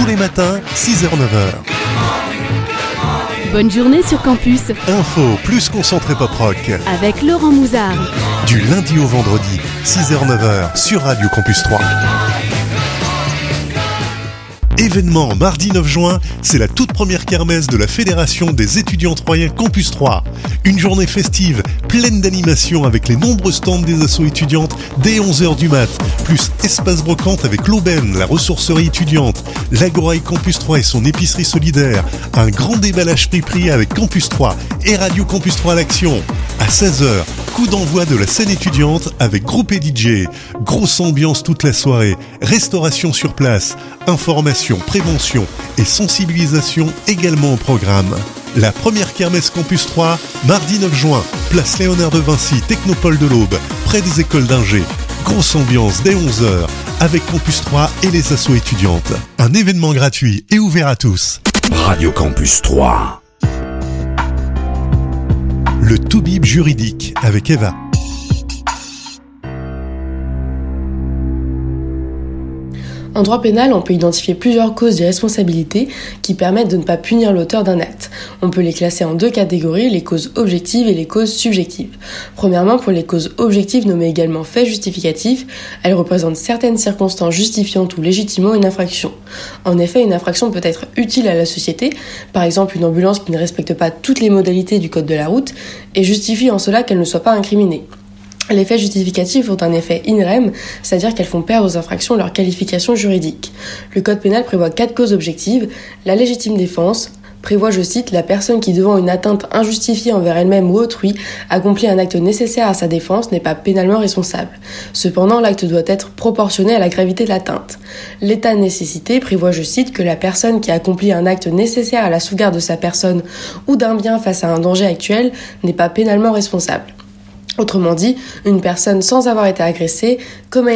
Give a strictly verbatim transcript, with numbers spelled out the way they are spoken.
tous les matins, six heures neuf heures. Bonne journée sur Campus. Info plus concentré pop rock. Avec Laurent Mouzard. Du lundi au vendredi, six heures neuf heures sur Radio Campus trois. Événement mardi neuf juin, c'est la toute première kermesse de la Fédération des étudiants troyens Campus trois. Une journée festive, pleine d'animation avec les nombreux stands des assos étudiantes dès onze heures du mat, plus espace brocante avec l'aubaine, la ressourcerie étudiante, l'Agoraï Campus trois et son épicerie solidaire, un grand déballage prix-prix avec Campus trois et Radio Campus trois à l'action. À seize heures, coup d'envoi de la scène étudiante avec groupe et D J. Grosse ambiance toute la soirée, restauration sur place, information, prévention et sensibilisation également au programme. La première kermesse Campus trois, mardi neuf juin, place Léonard de Vinci, Technopole de l'Aube, près des écoles d'ingé. Grosse ambiance dès onze heures, avec Campus trois et les assos étudiantes. Un événement gratuit et ouvert à tous. Radio Campus trois. Le Toubib juridique avec Eva. En droit pénal, on peut identifier plusieurs causes d'irresponsabilité qui permettent de ne pas punir l'auteur d'un acte. On peut les classer en deux catégories, les causes objectives et les causes subjectives. Premièrement, pour les causes objectives nommées également faits justificatifs, elles représentent certaines circonstances justifiantes ou légitimant une infraction. En effet, une infraction peut être utile à la société, par exemple une ambulance qui ne respecte pas toutes les modalités du code de la route, et justifie en cela qu'elle ne soit pas incriminée. Les faits justificatifs ont un effet in rem, c'est-à-dire qu'elles font perdre aux infractions leur qualification juridique. Le code pénal prévoit quatre causes objectives. La légitime défense prévoit, je cite, la personne qui, devant une atteinte injustifiée envers elle-même ou autrui, accomplit un acte nécessaire à sa défense n'est pas pénalement responsable. Cependant, l'acte doit être proportionné à la gravité de l'atteinte. L'état de nécessité prévoit, je cite, que la personne qui accomplit un acte nécessaire à la sauvegarde de sa personne ou d'un bien face à un danger actuel n'est pas pénalement responsable. Autrement dit, une personne sans avoir été agressée commet